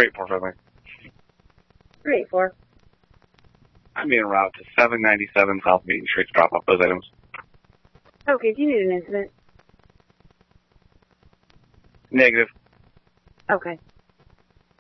484, Finley. 384. I'm being route to 797 South Main Street to drop off those items. Okay, do you need an incident? Negative. Okay.